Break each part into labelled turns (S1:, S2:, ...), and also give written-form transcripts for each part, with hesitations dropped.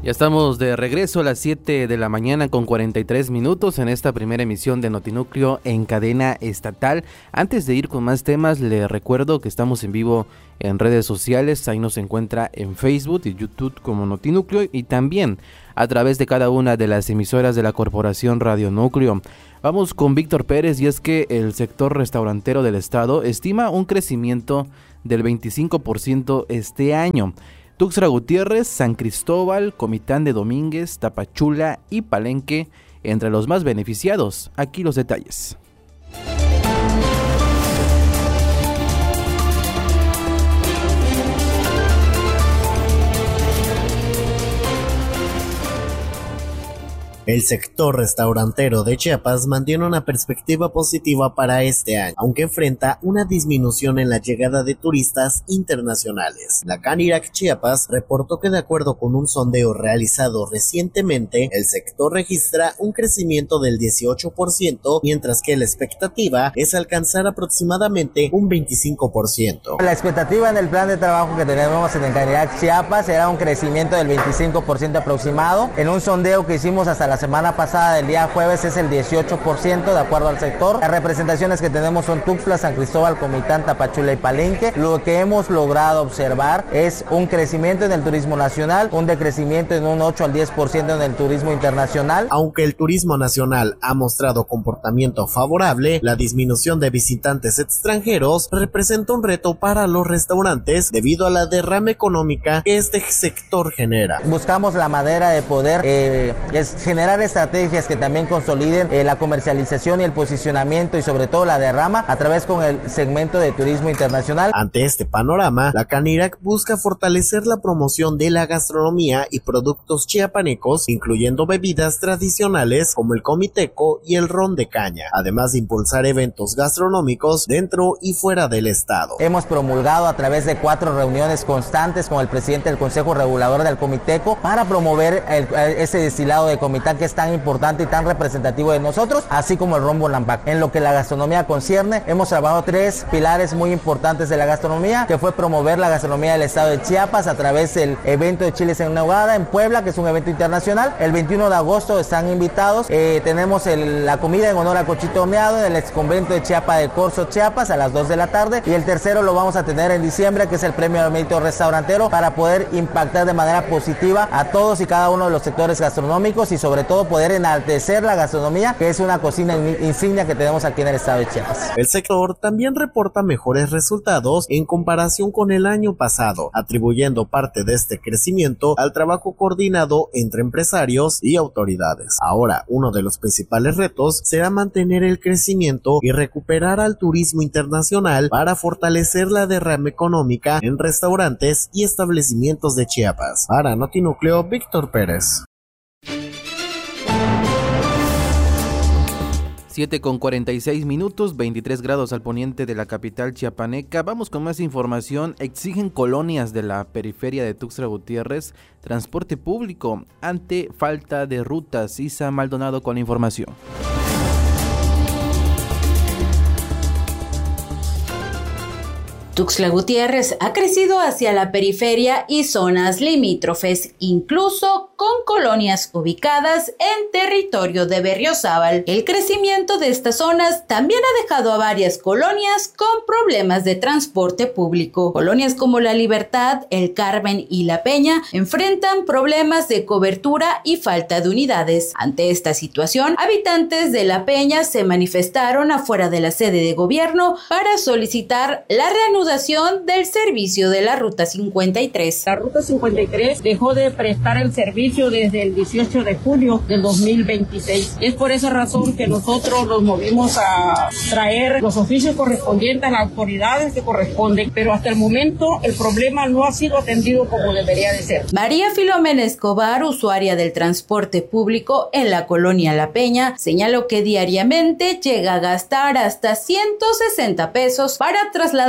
S1: Ya estamos de regreso a las 7 de la mañana con 43 minutos en esta primera emisión de Notinúcleo en cadena estatal. Antes de ir con más temas, le recuerdo que estamos en vivo en redes sociales. Ahí nos encuentra en Facebook y YouTube como Notinúcleo y también a través de cada una de las emisoras de la Corporación Radio Núcleo. Vamos con Víctor Pérez, y es que el sector restaurantero del estado estima un crecimiento del 25% este año. Tuxtla Gutiérrez, San Cristóbal, Comitán de Domínguez, Tapachula y Palenque entre los más beneficiados. Aquí los detalles.
S2: El sector restaurantero de Chiapas mantiene una perspectiva positiva para este año, aunque enfrenta una disminución en la llegada de turistas internacionales. La Canirac Chiapas reportó que de acuerdo con un sondeo realizado recientemente, el sector registra un crecimiento del 18%, mientras que la expectativa es alcanzar aproximadamente un 25%.
S3: La expectativa en el plan de trabajo que tenemos en el Canirac Chiapas será un crecimiento del 25% aproximado. En un sondeo que hicimos hasta la semana pasada, del día jueves, es el 18% de acuerdo al sector. Las representaciones que tenemos son Tuxtla, San Cristóbal, Comitán, Tapachula y Palenque. Lo que hemos logrado observar es un crecimiento en el turismo nacional, un decrecimiento en un 8 al 10% en el turismo internacional.
S2: Aunque el turismo nacional ha mostrado comportamiento favorable, la disminución de visitantes extranjeros representa un reto para los restaurantes debido a la derrama económica que este sector genera.
S3: Buscamos la manera de poder generar estrategias que también consoliden la comercialización y el posicionamiento y sobre todo la derrama a través con el segmento de turismo internacional.
S2: Ante este panorama, la Canirac busca fortalecer la promoción de la gastronomía y productos chiapanecos, incluyendo bebidas tradicionales como el comiteco y el ron de caña, además de impulsar eventos gastronómicos dentro y fuera del estado.
S3: Hemos promulgado a través de 4 reuniones constantes con el presidente del Consejo Regulador del Comiteco para promover ese destilado de Comitán que es tan importante y tan representativo de nosotros, así como el ron Bonampak. En lo que la gastronomía concierne, hemos trabajado 3 pilares muy importantes de la gastronomía, que fue promover la gastronomía del estado de Chiapas a través del evento de Chiles en Nogada en Puebla, que es un evento internacional. El 21 de agosto están invitados. Tenemos la comida en honor a Cochito Horneado en el exconvento de Chiapa de Corzo, Chiapas, a las 2 de la tarde. Y el tercero lo vamos a tener en diciembre, que es el premio al mérito restaurantero, para poder impactar de manera positiva a todos y cada uno de los sectores gastronómicos y sobre todo poder enaltecer la gastronomía, que es una cocina insignia que tenemos aquí en el estado de Chiapas.
S2: El sector también reporta mejores resultados en comparación con el año pasado, atribuyendo parte de este crecimiento al trabajo coordinado entre empresarios y autoridades. Ahora, uno de los principales retos será mantener el crecimiento y recuperar al turismo internacional para fortalecer la derrama económica en restaurantes y establecimientos de Chiapas. Para Notinúcleo, Víctor Pérez.
S1: 7 con 46 minutos, 23 grados al poniente de la capital chiapaneca. Vamos con más información. Exigen colonias de la periferia de Tuxtla Gutiérrez transporte público ante falta de rutas. Isa Maldonado con la información.
S4: Tuxtla Gutiérrez ha crecido hacia la periferia y zonas limítrofes, incluso con colonias ubicadas en territorio de Berriozábal. El crecimiento de estas zonas también ha dejado a varias colonias con problemas de transporte público. Colonias como La Libertad, El Carmen y La Peña enfrentan problemas de cobertura y falta de unidades. Ante esta situación, habitantes de La Peña se manifestaron afuera de la sede de gobierno para solicitar la reanudación del servicio de la Ruta 53.
S5: La Ruta 53 dejó de prestar el servicio desde el 18 de julio del 2026. Es por esa razón que nosotros nos movimos a traer los oficios correspondientes a las autoridades que corresponden, pero hasta el momento el problema no ha sido atendido como debería de ser.
S4: María Filomena Escobar, usuaria del transporte público en la colonia La Peña, señaló que diariamente llega a gastar hasta 160 pesos para trasladarse a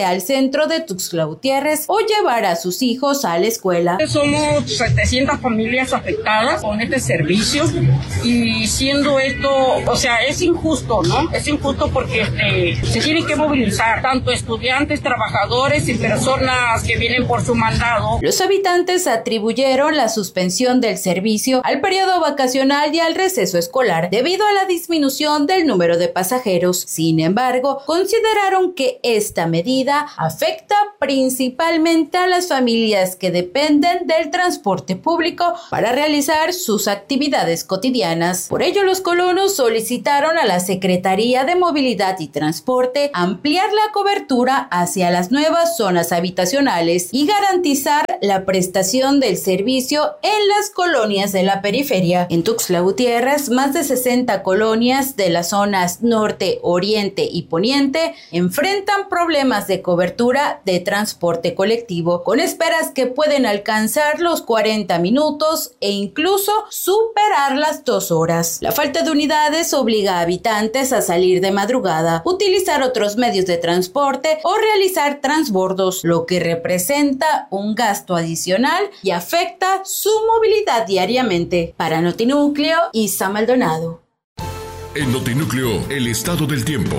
S4: al centro de Tuxtla Gutiérrez o llevar a sus hijos a la escuela.
S5: Somos 700 familias afectadas con este servicio y siendo esto, o sea, es injusto, ¿no? Es injusto porque se tienen que movilizar tanto estudiantes, trabajadores y personas que vienen por su mandado.
S4: Los habitantes atribuyeron la suspensión del servicio al periodo vacacional y al receso escolar debido a la disminución del número de pasajeros. Sin embargo, consideraron que esta medida afecta principalmente a las familias que dependen del transporte público para realizar sus actividades cotidianas. Por ello, los colonos solicitaron a la Secretaría de Movilidad y Transporte ampliar la cobertura hacia las nuevas zonas habitacionales y garantizar la prestación del servicio en las colonias de la periferia. En Tuxtla Gutiérrez, más de 60 colonias de las zonas norte, oriente y poniente enfrentan problemas de cobertura de transporte colectivo, con esperas que pueden alcanzar los 40 minutos e incluso superar las 2 horas. La falta de unidades obliga a habitantes a salir de madrugada, utilizar otros medios de transporte o realizar transbordos, lo que representa un gasto adicional y afecta su movilidad diariamente. Para Notinúcleo, Isa Maldonado.
S6: En Notinúcleo, el estado del tiempo.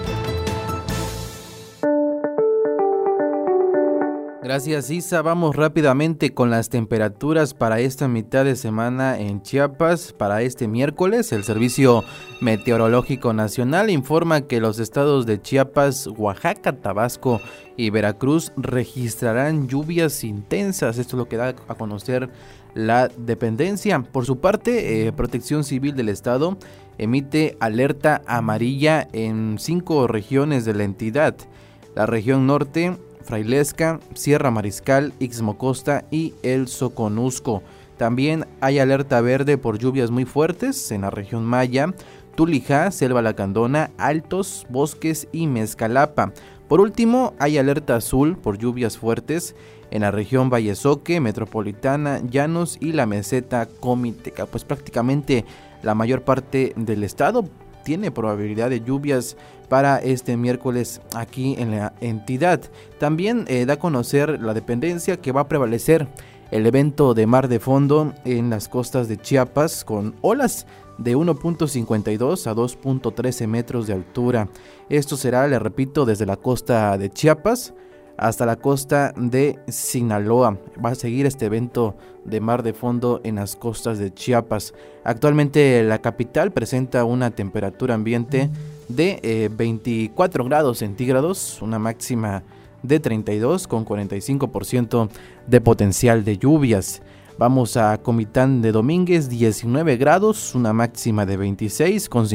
S1: Gracias, Isa. Vamos rápidamente con las temperaturas para esta mitad de semana en Chiapas. Para este miércoles, el Servicio Meteorológico Nacional informa que los estados de Chiapas, Oaxaca, Tabasco y Veracruz registrarán lluvias intensas. Esto es lo que da a conocer la dependencia. Por su parte, Protección Civil del Estado emite alerta amarilla en 5 regiones de la entidad: la región norte, Frailesca, Sierra Mariscal, Ixmocosta y el Soconusco. También hay alerta verde por lluvias muy fuertes en la región Maya, Tulijá, Selva Lacandona, Altos, Bosques y Mezcalapa. Por último, hay alerta azul por lluvias fuertes en la región Vallesoque, Metropolitana, Llanos y la Meseta Comiteca. Pues prácticamente la mayor parte del estado tiene probabilidad de lluvias para este miércoles aquí en la entidad. También da a conocer la dependencia que va a prevalecer el evento de mar de fondo en las costas de Chiapas con olas de 1.52 a 2.13 metros de altura. Esto será, le repito, desde la costa de Chiapas hasta la costa de Sinaloa. Va a seguir este evento de mar de fondo en las costas de Chiapas. Actualmente la capital presenta una temperatura ambiente de 24 grados centígrados, una máxima de 32 con 45% de potencial de lluvias. Vamos a Comitán de Domínguez, 19 grados, una máxima de 26 con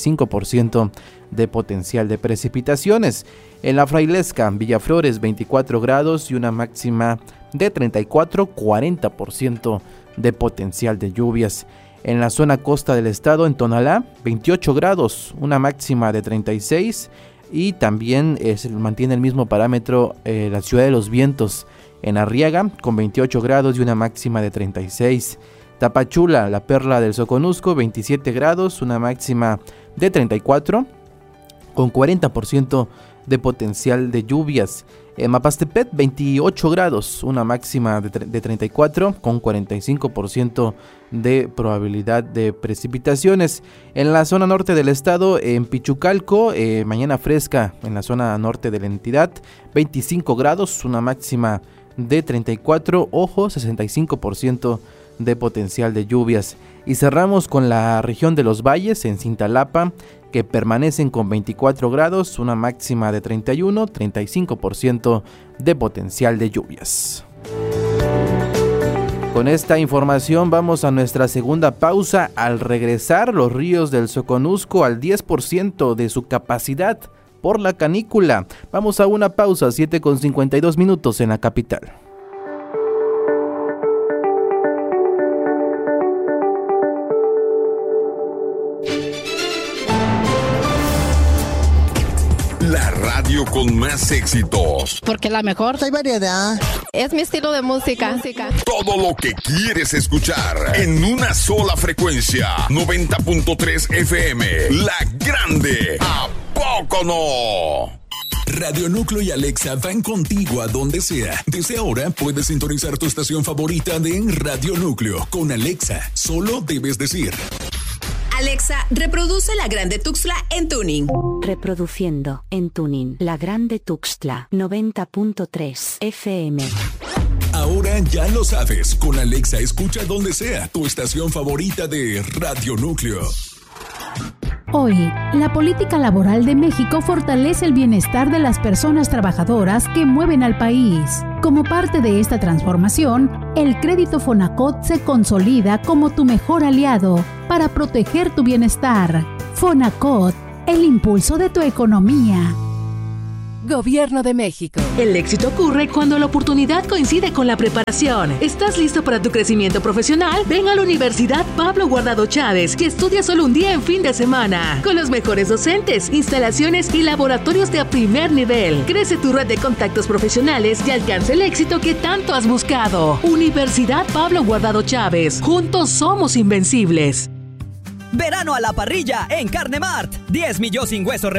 S1: 55% de potencial de precipitaciones. En la Frailesca, Villaflores, 24 grados y una máxima de 34, 40% de potencial de lluvias. En la zona costa del estado, en Tonalá, 28 grados, una máxima de 36 y también se mantiene el mismo parámetro la Ciudad de los Vientos, en Arriaga, con 28 grados y una máxima de 36. Tapachula, la perla del Soconusco, 27 grados, una máxima de 34, con 40% de potencial de lluvias. En Mapastepet, 28 grados, una máxima de 34, con 45% de probabilidad de precipitaciones. En la zona norte del estado, en Pichucalco, mañana fresca en la zona norte de la entidad, 25 grados, una máxima de 34, ojo, 65% de potencial de lluvias. Y cerramos con la región de los valles en Cintalapa, que permanecen con 24 grados, una máxima de 31, 35% de potencial de lluvias. Con esta información vamos a nuestra segunda pausa. Al regresar, los ríos del Soconusco al 10% de su capacidad por la canícula. Vamos a una pausa, 7:52 minutos en la capital.
S6: La radio con más éxitos.
S7: Porque la mejor.
S8: Hay variedad.
S7: Es mi estilo de música.
S6: Todo lo que quieres escuchar en una sola frecuencia. 90.3 FM. La Grande. ¿A poco no?
S8: Radio Núcleo y Alexa van contigo a donde sea. Desde ahora puedes sintonizar tu estación favorita de Radio Núcleo. Con Alexa, solo debes decir:
S9: Alexa, reproduce La Grande Tuxtla en tuning.
S10: Reproduciendo en tuning La Grande Tuxtla 90.3 FM.
S8: Ahora ya lo sabes. Con Alexa escucha donde sea tu estación favorita de Radio Núcleo.
S11: Hoy, la política laboral de México fortalece el bienestar de las personas trabajadoras que mueven al país. Como parte de esta transformación, el crédito Fonacot se consolida como tu mejor aliado para proteger tu bienestar. Fonacot, el impulso de tu economía.
S12: Gobierno de México. El éxito ocurre cuando la oportunidad coincide con la preparación. ¿Estás listo para tu crecimiento profesional? Ven a la Universidad Pablo Guardado Chávez y estudia solo un día en fin de semana. Con los mejores docentes, instalaciones y laboratorios de primer nivel. Crece tu red de contactos profesionales y alcanza el éxito que tanto has buscado. Universidad Pablo Guardado Chávez. Juntos somos invencibles.
S13: Verano a la parrilla en Carne Mart. 10 millos sin hueso